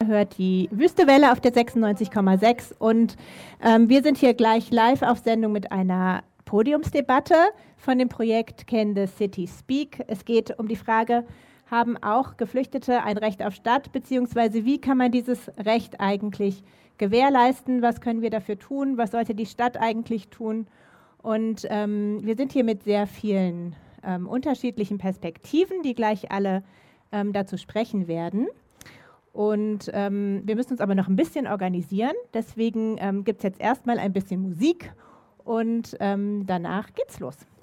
hört die Wüstewelle auf der 96,6 und wir sind hier gleich live auf Sendung mit einer Podiumsdebatte von dem Projekt Can the City Speak. Es geht um die Frage, haben auch Geflüchtete ein Recht auf Stadt, beziehungsweise wie kann man dieses Recht eigentlich gewährleisten? Was können wir dafür tun? Was sollte die Stadt eigentlich tun? Und wir sind hier mit sehr vielen unterschiedlichen Perspektiven, die gleich alle dazu sprechen werden. Und wir müssen uns aber noch ein bisschen organisieren. Deswegen gibt es jetzt erstmal ein bisschen Musik und danach geht's los.